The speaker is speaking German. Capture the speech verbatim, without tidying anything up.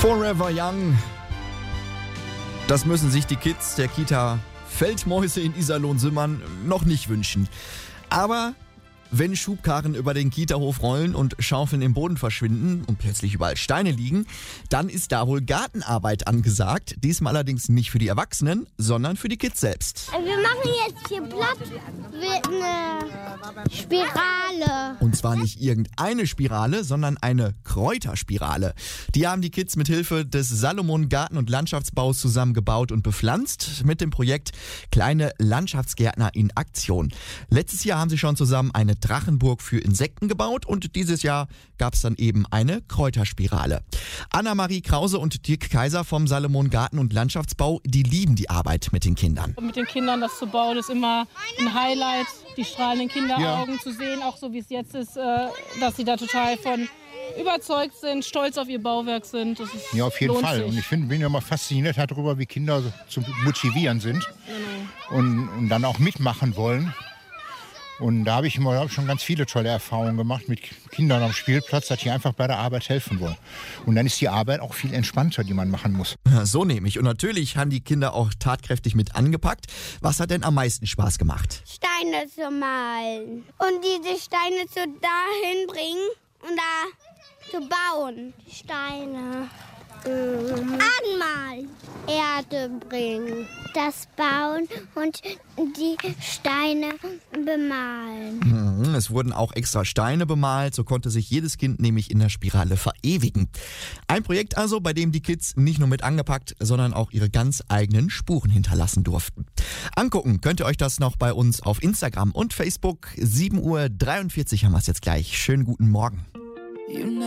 Forever Young. Das müssen sich die Kids der Kita Feldmäuse in Iserlohn-Simmern noch nicht wünschen. Aber wenn Schubkarren über den Kita-Hof rollen und Schaufeln im Boden verschwinden und plötzlich überall Steine liegen, dann ist da wohl Gartenarbeit angesagt. Diesmal allerdings nicht für die Erwachsenen, sondern für die Kids selbst. Wir machen jetzt hier Blatt mit einer Spirale. Und zwar nicht irgendeine Spirale, sondern eine Kräuterspirale. Die haben die Kids mit Hilfe des Salomon Garten- und Landschaftsbaus zusammengebaut und bepflanzt mit dem Projekt Kleine Landschaftsgärtner in Aktion. Letztes Jahr haben sie schon zusammen eine Drachenburg für Insekten gebaut und dieses Jahr gab es dann eben eine Kräuterspirale. Anna-Marie Krause und Dirk Kaiser vom Salomon Garten- und Landschaftsbau, die lieben die Arbeit mit den Kindern. Mit den Kindern das zu bauen, ist immer ein Highlight, die strahlenden Kinderaugen ja. zu sehen, auch so wie es jetzt ist, dass sie da total von überzeugt sind, stolz auf ihr Bauwerk sind. Das ist, ja, auf jeden Fall. Sich. Und ich find, bin ja immer fasziniert darüber, wie Kinder zu motivieren sind genau. und, und dann auch mitmachen wollen. Und da habe ich immer schon ganz viele tolle Erfahrungen gemacht mit Kindern am Spielplatz, dass die einfach bei der Arbeit helfen wollen. Und dann ist die Arbeit auch viel entspannter, die man machen muss. Ja, so nämlich. Und natürlich haben die Kinder auch tatkräftig mit angepackt. Was hat denn am meisten Spaß gemacht? Steine zu malen. Und diese Steine zu dahin bringen und da zu bauen. Steine. Mhm. Anmalen. Erde bringen. Das bauen und die Steine bemalen. Es wurden auch extra Steine bemalt, so konnte sich jedes Kind nämlich in der Spirale verewigen. Ein Projekt also, bei dem die Kids nicht nur mit angepackt, sondern auch ihre ganz eigenen Spuren hinterlassen durften. Angucken könnt ihr euch das noch bei uns auf Instagram und Facebook. sieben Uhr dreiundvierzig haben wir es jetzt gleich. Schönen guten Morgen.